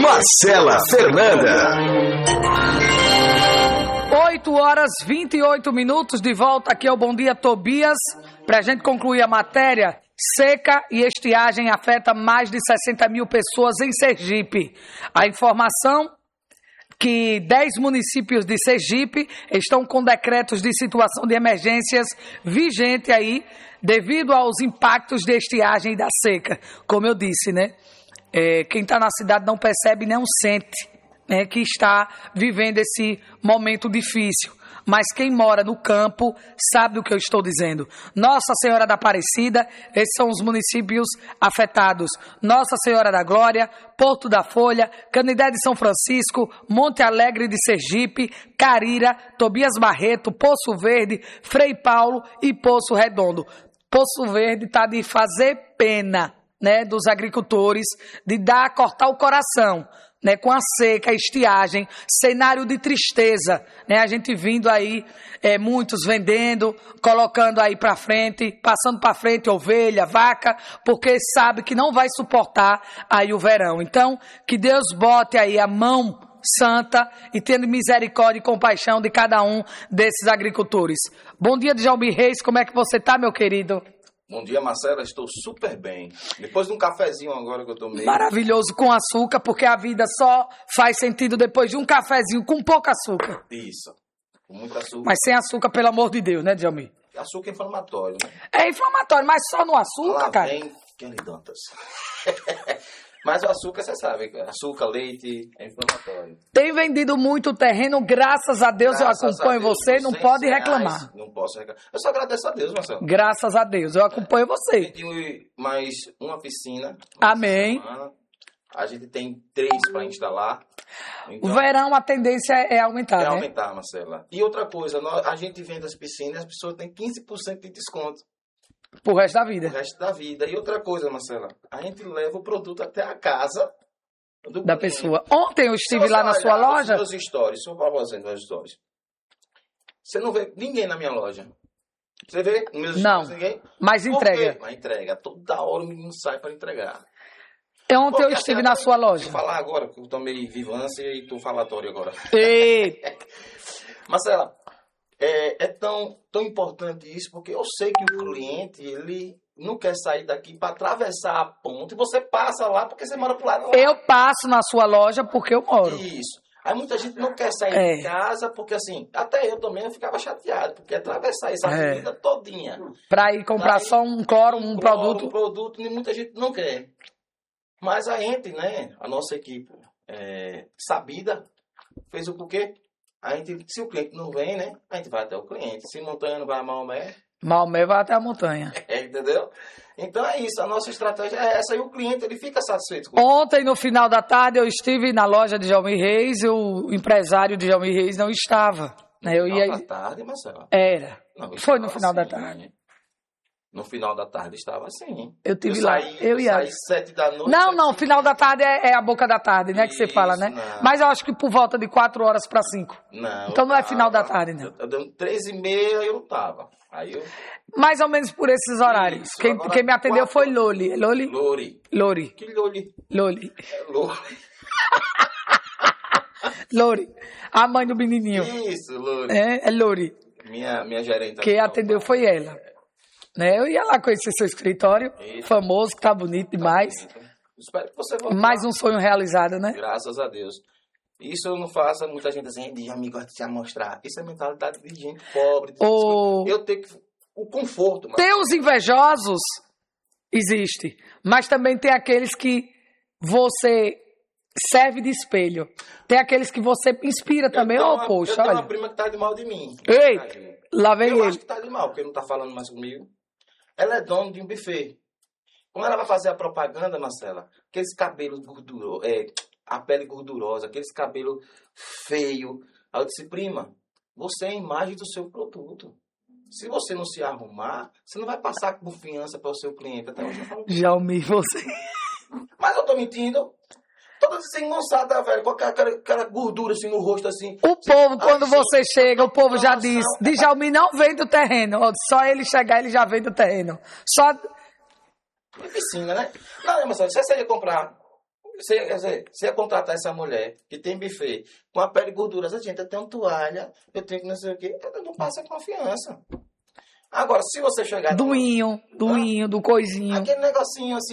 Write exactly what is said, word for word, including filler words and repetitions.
Marcela Fernanda. oito horas e vinte e oito minutos, de volta aqui ao Bom Dia Tobias, para a gente concluir a matéria. Seca e estiagem afeta mais de sessenta mil pessoas em Sergipe. A informação que dez municípios de Sergipe estão com decretos de situação de emergências vigente aí, devido aos impactos de estiagem e da seca. Como eu disse, né? É, quem está na cidade não percebe, não sente, né, que está vivendo esse momento difícil. Mas quem mora no campo sabe do que eu estou dizendo. Nossa Senhora da Aparecida, esses são os municípios afetados. Nossa Senhora da Glória, Porto da Folha, Canidé de São Francisco, Monte Alegre de Sergipe, Carira, Tobias Barreto, Poço Verde, Frei Paulo e Poço Redondo. Poço Verde está de fazer pena, né, dos agricultores, de dar, cortar o coração, né, com a seca, a estiagem, cenário de tristeza, né, a gente vindo aí, é, muitos vendendo, colocando aí para frente, passando para frente ovelha, vaca, porque sabe que não vai suportar aí o verão. Então, que Deus bote aí a mão santa e tendo misericórdia e compaixão de cada um desses agricultores. Bom dia, Djalmi Reis, como é que você tá, meu querido? Bom dia, Marcela, estou super bem. Depois de um cafezinho agora que eu tomei. Maravilhoso, com açúcar, porque a vida só faz sentido depois de um cafezinho com pouco açúcar. Isso, com muito açúcar. Mas sem açúcar, pelo amor de Deus, né, Djalmi? Açúcar é inflamatório, né? É inflamatório, mas só no açúcar, Lá cara? vem Kelly Dantas. Mas o açúcar, você sabe, açúcar, leite, é inflamatório. Tem vendido muito terreno, graças a Deus, Graças eu acompanho Deus, você, não pode reais, reclamar. Não posso reclamar. Eu só agradeço a Deus, Marcelo. Graças a Deus, eu acompanho você. Vendi mais uma piscina. Amém. Semana. A gente tem três para instalar. Então, O verão, a tendência é aumentar, é né? aumentar, Marcela. E outra coisa, nós, a gente vende as piscinas e as pessoas têm quinze por cento de desconto. Pro resto da O vida. resto da vida. E outra coisa, Marcela, a gente leva o produto até a casa do Da cliente. pessoa. Ontem eu estive Se lá você na olhar sua nos loja. meus stories, se eu falar você nos meus stories, você não vê ninguém na minha loja. Você vê nos meus Não, stories ninguém? mas Por entrega. quê? Mas entrega. Toda hora o menino sai para entregar. Ontem eu Porque, estive assim, na sua Vou loja. falar agora, que eu tomei Vivância e tô falatório agora. Eita. Marcela, é, é tão, tão importante isso, porque eu sei que o cliente, ele não quer sair daqui para atravessar a ponte, você passa lá porque você mora pro lado lá. Eu passo na sua loja porque eu moro. Isso. Aí muita gente não quer sair É. de casa, porque assim, até eu também eu ficava chateado, porque atravessar essa É. avenida todinha. Pra ir comprar Daí, só um cloro, um Um produto. produto, e muita gente não quer. Mas a gente, né, a nossa equipe é, sabida, fez o porquê? A gente, se o cliente não vem, né, a gente vai até o cliente. Se montanha não vai a Maomé, Maomé vai até a montanha. é, entendeu? Então é isso, a nossa estratégia é essa, e o cliente ele fica satisfeito com Ontem, no final da tarde, eu estive na loja de Djalmi Reis e o empresário de Djalmi Reis não estava. Né? Eu no ia... final da tarde, Marcela. Era. Não, ele Foi no estava final da assim, tarde. né? No final da tarde estava assim. Eu tive eu lá. Saí, Eu ia. saí sete da noite. Não, sete não, e final meia. da tarde é, é a boca da tarde, né? Que você Isso, fala, né? não. Mas eu acho que por volta de quatro horas para cinco. Não. Então não é eu final da tava- tarde, não. Eu, eu, três e meia eu não tava. Aí eu. Mais ou menos por esses horários. Isso, Quem, agora quem me atendeu quatro- foi Loli. É Loli? Lori. Lori. Que Lori? Loli. É Lori. Lori. A mãe do menininho. Isso, Lori. É, é Lori. Minha, minha gerente. Quem atendeu foi ela. Né? Eu ia lá conhecer seu escritório, Isso. famoso, que tá bonito demais. Espero que você volte. Mais um sonho realizado, né? Graças a Deus. Isso eu não faço, muita gente assim, de amigo gosta de se amostrar. Isso é mentalidade de gente pobre. De O- Eu tenho que. O conforto, mas Tem os invejosos, existe. Mas também tem aqueles que você serve de espelho. Tem aqueles que você inspira também. Eu tenho Oh, uma- poxa, eu tenho olha. uma prima que tá de mal de mim. Eita, lá vem Eu ele. acho que tá de mal, porque não tá falando mais comigo. Ela é dona de um buffet. Quando ela vai fazer a propaganda, Marcela, aqueles cabelos gordurosos, é, a pele gordurosa, aqueles cabelos feios. Aí eu disse, prima, você é a imagem do seu produto. Se você não se arrumar, você não vai passar confiança para o seu cliente. Até hoje eu falo. Djalmi, você. Mas eu tô mentindo. Toda desengonçada, velho, com aquela, aquela, aquela gordura assim no rosto, assim. O povo, quando Aí, você chega, o povo já informação, diz, Djalmi não vem do terreno. Ó, só ele chegar, ele já vem do terreno. Só E piscina, né? Não, Marcelo, se você ia comprar você, quer dizer, você ia contratar essa mulher que tem buffet com a pele gordurosa, gente, eu tenho toalha, eu tenho que não sei o quê, não passa confiança. Agora, se você chegar... Do no... inho, do ah, inho, do coisinho. aquele negocinho assim,